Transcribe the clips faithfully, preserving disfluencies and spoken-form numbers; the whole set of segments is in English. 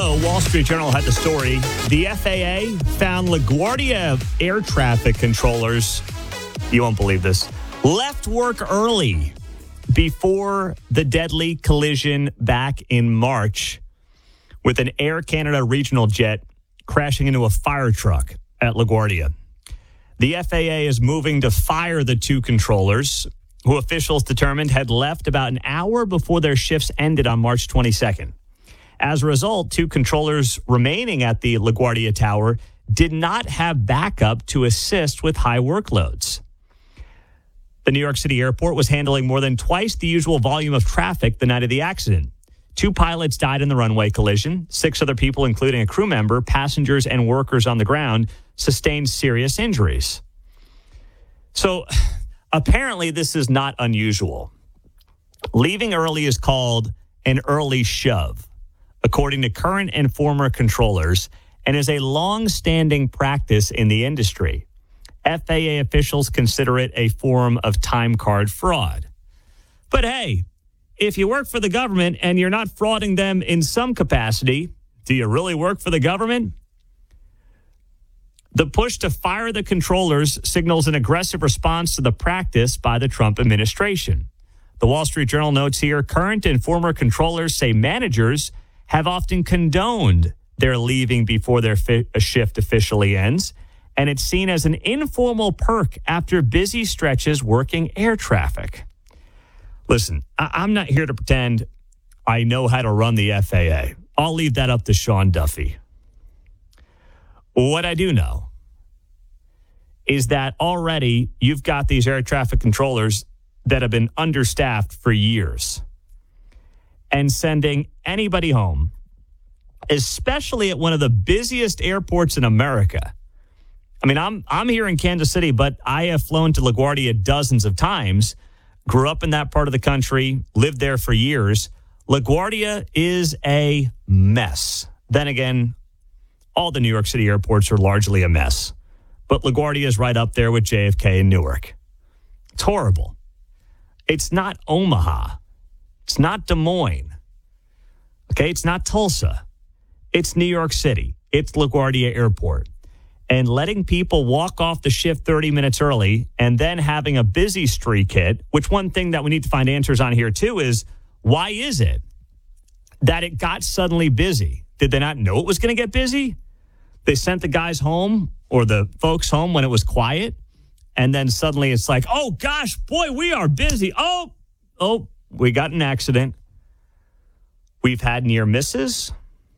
ago, Wall Street Journal had the story. The F A A found LaGuardia air traffic controllers, you won't believe this, left work early before the deadly collision back in March with an Air Canada regional jet crashing into a fire truck at LaGuardia. The F A A is moving to fire the two controllers, who officials determined had left about an hour before their shifts ended on March twenty-second. As a result, two controllers remaining at the LaGuardia Tower did not have backup to assist with high workloads. The New York City airport was handling more than twice the usual volume of traffic the night of the accident. Two pilots died in the runway collision. Six other people, including a crew member, passengers, and workers on the ground, sustained serious injuries. So apparently this is not unusual. Leaving early is called an early shove, according to current and former controllers, and is a long-standing practice in the industry. F A A officials consider it a form of time card fraud. But hey, if you work for the government and you're not frauding them in some capacity, do you really work for the government? The push to fire the controllers signals an aggressive response to the practice by the Trump administration. The Wall Street Journal notes here, current and former controllers say managers have often condoned their leaving before their fi- shift officially ends, and it's seen as an informal perk after busy stretches working air traffic. Listen, I- I'm not here to pretend I know how to run the F A A. I'll leave that up to Sean Duffy. What I do know is that already you've got these air traffic controllers that have been understaffed for years, and sending anybody home, especially at one of the busiest airports in America. I mean, I'm I'm here in Kansas City, but I have flown to LaGuardia dozens of times, grew up in that part of the country, lived there for years. LaGuardia is a mess. Then again, all the New York City airports are largely a mess, but LaGuardia is right up there with J F K and Newark. It's horrible. It's not Omaha. It's not Des Moines. Okay, it's not Tulsa. It's New York City. It's LaGuardia Airport. And letting people walk off the shift thirty minutes early and then having a busy streak hit, which one thing that we need to find answers on here too is, why is it that it got suddenly busy? Did they not know it was going to get busy? They sent the guys home or the folks home when it was quiet, and then suddenly it's like, oh gosh, boy, we are busy. Oh, oh, we got an accident. We've had near misses.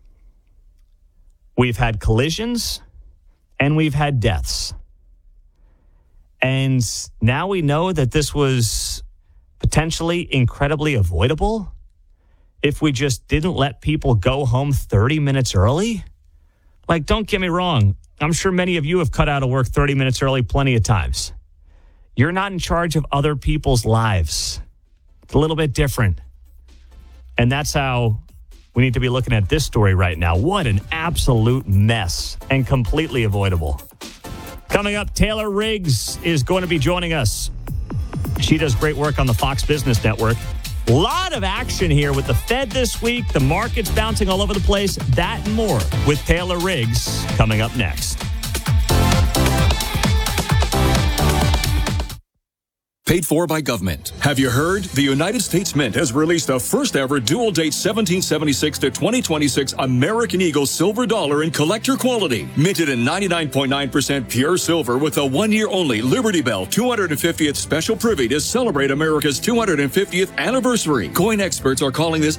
We've had collisions. And we've had deaths. And now we know that this was potentially incredibly avoidable if we just didn't let people go home thirty minutes early. Like, don't get me wrong. I'm sure many of you have cut out of work thirty minutes early plenty of times. You're not in charge of other people's lives. It's a little bit different. And that's how we need to be looking at this story right now. What an absolute mess and completely avoidable. Coming up, Taylor Riggs is going to be joining us. She does great work on the Fox Business Network. A lot of action here with the Fed this week. The market's bouncing all over the place. That and more with Taylor Riggs coming up next. Paid for by government. Have you heard? The United States Mint has released the first ever dual date seventeen seventy-six to twenty twenty-six American Eagle silver dollar in collector quality. Minted in ninety-nine point nine percent pure silver with a one year only Liberty Bell two hundred fiftieth special privy to celebrate America's two hundred fiftieth anniversary. Coin experts are calling this